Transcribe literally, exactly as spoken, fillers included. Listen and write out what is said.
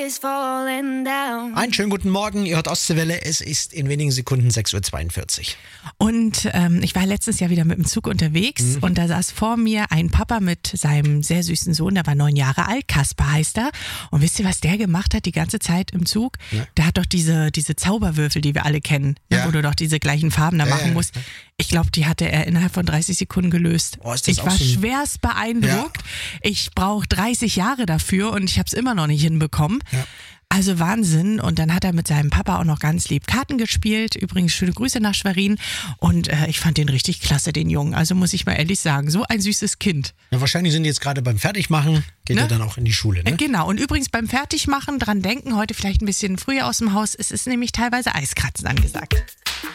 Einen schönen guten Morgen, ihr hört Ostseewelle, es ist in wenigen Sekunden sechs Uhr zweiundvierzig. Und ähm, ich war letztens Jahr wieder mit dem Zug unterwegs mhm. und da saß vor mir ein Papa mit seinem sehr süßen Sohn, der war neun Jahre alt, Kaspar heißt er. Und wisst ihr, was der gemacht hat die ganze Zeit im Zug? Ja. Der hat doch diese, diese Zauberwürfel, die wir alle kennen, ja. wo du doch diese gleichen Farben da ja, machen ja, musst. Ja. Ich glaube, die hatte er innerhalb von dreißig Sekunden gelöst. Oh, ist das ich war so schwerst beeindruckt. Ja. Ich brauche dreißig Jahre dafür und ich habe es immer noch nicht hinbekommen. Ja. Also Wahnsinn. Und dann hat er mit seinem Papa auch noch ganz lieb Karten gespielt. Übrigens schöne Grüße nach Schwerin. Und äh, ich fand den richtig klasse, den Jungen. Also muss ich mal ehrlich sagen, so ein süßes Kind. Ja, wahrscheinlich sind die jetzt gerade beim Fertigmachen. Geht ne? er dann auch in die Schule, ne? Genau. Und übrigens beim Fertigmachen dran denken, heute vielleicht ein bisschen früher aus dem Haus. Es ist nämlich teilweise Eiskratzen angesagt.